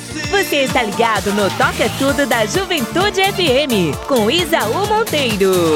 Você está ligado no Toca Tudo da Juventude FM, com Isaú Monteiro.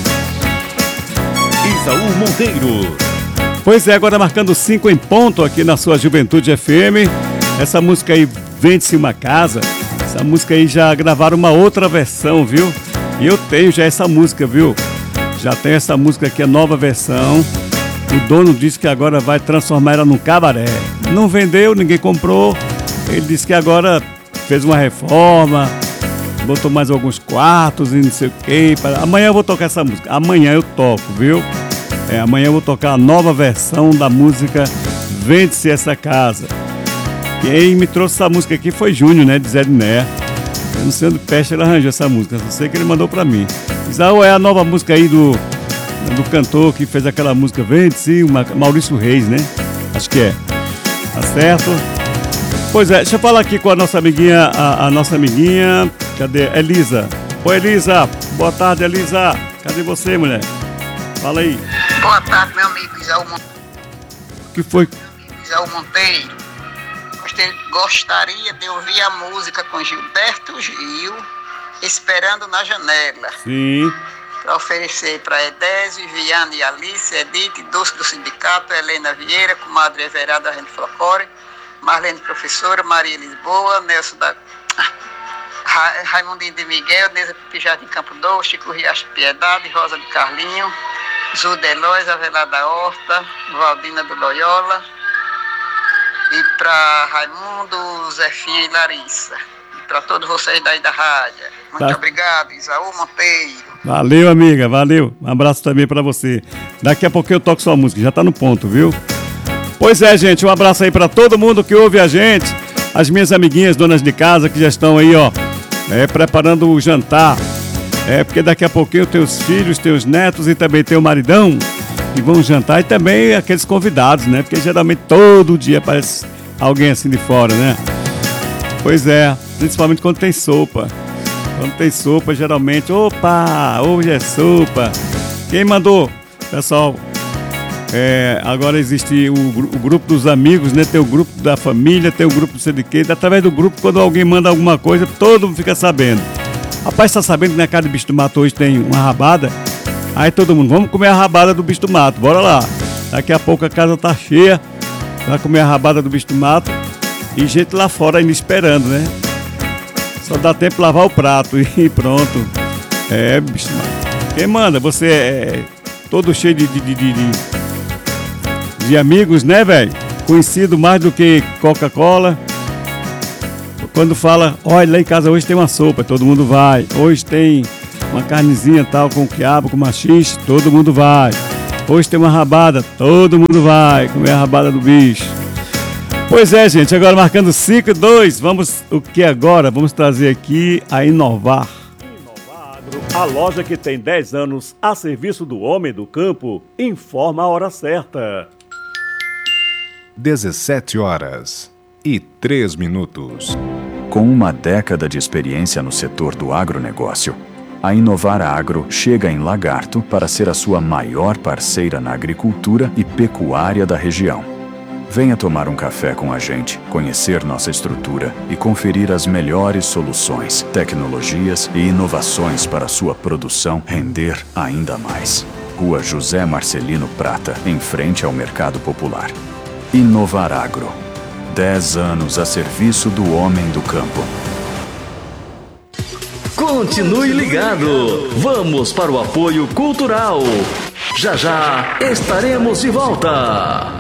Isaú Monteiro. Pois é, agora marcando 5 em ponto aqui na sua Juventude FM. Essa música aí, Vende-se uma Casa. Essa música aí já gravaram uma outra versão, viu? E eu tenho já essa música, viu? Já tenho essa música aqui, a nova versão. O dono disse que agora vai transformar ela num cabaré. Não vendeu, ninguém comprou. Ele disse que agora fez uma reforma, botou mais alguns quartos e não sei o que. Amanhã eu vou tocar essa música. Amanhã eu toco, viu? Amanhã eu vou tocar a nova versão da música Vende-se essa Casa. Quem me trouxe essa música aqui foi Júnior, né? De Zé de Né. Eu não sei onde peste ele arranjou essa música, só sei que ele mandou pra mim. Isaú é a nova música aí do cantor que fez aquela música Vende-se, Maurício Reis, né? Acho que é. Tá certo? Pois é, deixa eu falar aqui com a nossa amiguinha, a nossa amiguinha, cadê? Elisa. Oi, Elisa. Boa tarde, Elisa. Cadê você, mulher? Fala aí. Boa tarde, meu amigo Isaú Monteiro. O que foi? Isaú Monteiro. Gostaria de ouvir a música com Gilberto Gil, Esperando na Janela. Sim. Para oferecer para Edésio, Viane, Alice, Edith, Doce do Sindicato, Helena Vieira, Comadre Everada, Rende Flocore, Marlene Professora, Maria Lisboa, Nelson da... Raimundinho de Miguel, Neza Pijado em Campo Doce, Chico Riacho de Piedade, Rosa de Carlinho, Zudelóis, Avelar da Horta, Valdina do Loyola, e para Raimundo, Zefinha e Larissa. E para todos vocês daí da rádio. Muito obrigado, Isaú Monteiro. Valeu, amiga, valeu. Um abraço também para você. Daqui a pouco eu toco sua música, já tá no ponto, viu? Pois é, gente, um abraço aí para todo mundo que ouve a gente. As minhas amiguinhas, donas de casa, que já estão aí, ó, preparando o jantar. Porque daqui a pouquinho tem os filhos, tem os netos e também tem o maridão que vão jantar, e também aqueles convidados, né? Porque geralmente todo dia aparece alguém assim de fora, né? Pois é, principalmente quando tem sopa. Quando tem sopa, geralmente, opa, hoje é sopa. Quem mandou? Pessoal, agora existe o grupo dos amigos, né? Tem o grupo da família, tem o grupo do CDQ. Através do grupo, quando alguém manda alguma coisa, todo mundo fica sabendo. Rapaz, tá sabendo que na casa do bicho do mato hoje tem uma rabada? Aí todo mundo, vamos comer a rabada do bicho do mato, bora lá. Daqui a pouco a casa tá cheia, vai comer a rabada do bicho do mato. E gente lá fora ainda esperando, né? Só dá tempo de lavar o prato e pronto. Bicho do mato. Quem manda? Você é todo cheio de amigos, né, velho? Conhecido mais do que Coca-Cola. Quando fala, olha, lá em casa hoje tem uma sopa, todo mundo vai. Hoje tem uma carnezinha tal, com quiabo, com machixe, todo mundo vai. Hoje tem uma rabada, todo mundo vai comer a rabada do bicho. Pois é, gente, agora marcando 5-2, o que agora? Vamos trazer aqui a Inovar. Inovar Agro, a loja que tem 10 anos a serviço do homem do campo, informa a hora certa. 17h03. Com uma década de experiência no setor do agronegócio, a Inovar Agro chega em Lagarto para ser a sua maior parceira na agricultura e pecuária da região. Venha tomar um café com a gente, conhecer nossa estrutura e conferir as melhores soluções, tecnologias e inovações para sua produção render ainda mais. Rua José Marcelino Prata, em frente ao Mercado Popular. Inovar Agro. 10 anos a serviço do homem do campo. Continue ligado. Vamos para o apoio cultural. Já já estaremos de volta.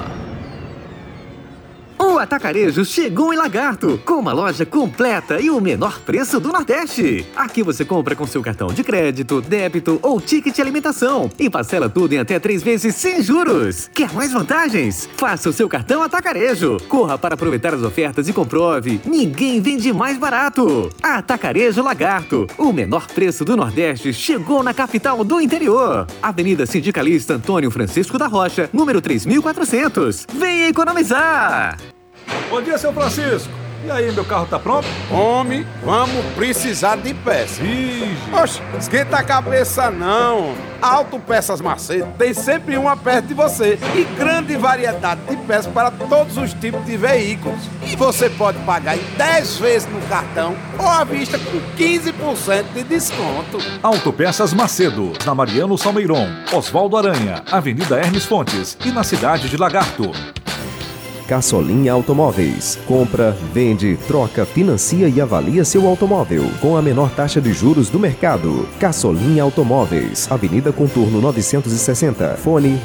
O Atacarejo chegou em Lagarto, com uma loja completa e o menor preço do Nordeste. Aqui você compra com seu cartão de crédito, débito ou ticket de alimentação e parcela tudo em até 3 vezes sem juros. Quer mais vantagens? Faça o seu cartão Atacarejo. Corra para aproveitar as ofertas e comprove. Ninguém vende mais barato. Atacarejo Lagarto, o menor preço do Nordeste chegou na capital do interior. Avenida Sindicalista Antônio Francisco da Rocha, número 3400. Venha economizar! Bom dia, seu Francisco. E aí, meu carro tá pronto? Homem, vamos precisar de peça. Oxe, esquenta a cabeça não. Autopeças Macedo tem sempre uma perto de você e grande variedade de peças para todos os tipos de veículos. E você pode pagar em 10 vezes no cartão ou à vista com 15% de desconto. Autopeças Macedo, na Mariano Salmeiron, Oswaldo Aranha, Avenida Hermes Fontes e na cidade de Lagarto. Caçolinha Automóveis. Compra, vende, troca, financia e avalia seu automóvel com a menor taxa de juros do mercado. Caçolinha Automóveis. Avenida Contorno 960. Fone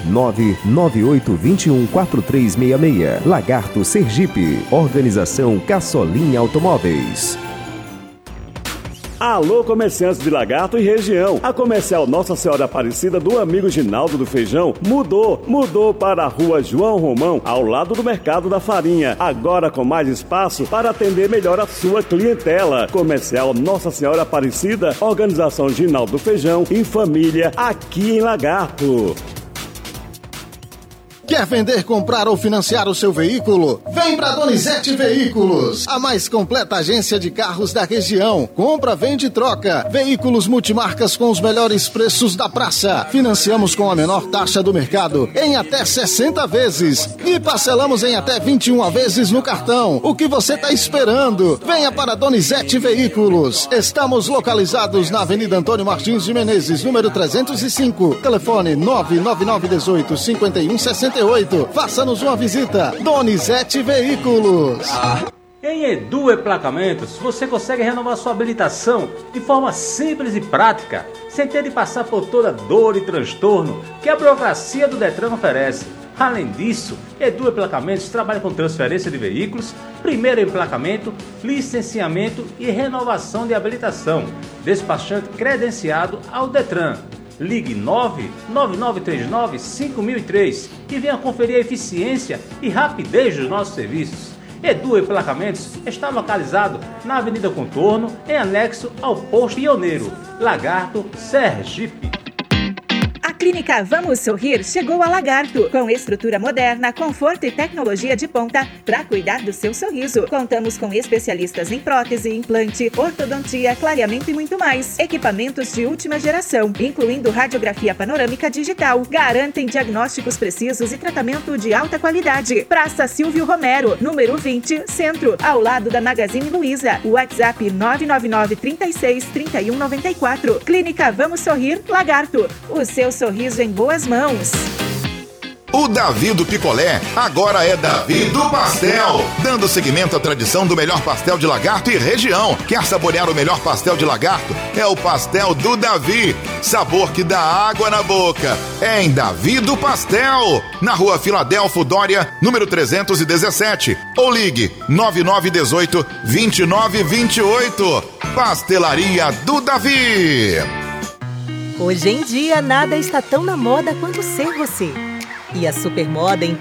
998214366. Lagarto, Sergipe. Organização Caçolinha Automóveis. Alô, comerciantes de Lagarto e região. A Comercial Nossa Senhora Aparecida do amigo Ginaldo do Feijão mudou para a Rua João Romão, ao lado do Mercado da Farinha. Agora com mais espaço para atender melhor a sua clientela. Comercial Nossa Senhora Aparecida, Organização Ginaldo do Feijão, em família, aqui em Lagarto. Quer vender, comprar ou financiar o seu veículo? Vem para Donizete Veículos, a mais completa agência de carros da região. Compra, vende e troca. Veículos multimarcas com os melhores preços da praça. Financiamos com a menor taxa do mercado em até 60 vezes. E parcelamos em até 21 vezes no cartão. O que você está esperando? Venha para Donizete Veículos. Estamos localizados na Avenida Antônio Martins de Menezes, número 305. Telefone 99918-5168. Faça-nos uma visita. Donizete Veículos. Em Edu Emplacamentos, você consegue renovar sua habilitação de forma simples e prática, sem ter de passar por toda dor e transtorno que a burocracia do Detran oferece. Além disso, Edu Emplacamentos trabalha com transferência de veículos, primeiro emplacamento, licenciamento e renovação de habilitação. Despachante credenciado ao Detran. Ligue 99939-5003 e venha conferir a eficiência e rapidez dos nossos serviços. Edu Emplacamentos está localizado na Avenida Contorno, em anexo ao Posto Pioneiro, Lagarto, Sergipe. A Clínica Vamos Sorrir chegou a Lagarto, com estrutura moderna, conforto e tecnologia de ponta para cuidar do seu sorriso. Contamos com especialistas em prótese, implante, ortodontia, clareamento e muito mais. Equipamentos de última geração, incluindo radiografia panorâmica digital, garantem diagnósticos precisos e tratamento de alta qualidade. Praça Silvio Romero, número 20, Centro, ao lado da Magazine Luiza. WhatsApp 999-36-3194. Clínica Vamos Sorrir, Lagarto. O seu sorriso em boas mãos. O Davi do Picolé agora é Davi do Pastel, dando seguimento à tradição do melhor pastel de Lagarto e região. Quer saborear o melhor pastel de Lagarto? É o pastel do Davi. Sabor que dá água na boca. É em Davi do Pastel, na Rua Filadélfo Dória, número 317. Ou ligue 9918-2928. Pastelaria do Davi. Hoje em dia, nada está tão na moda quanto ser você. E a Supermoda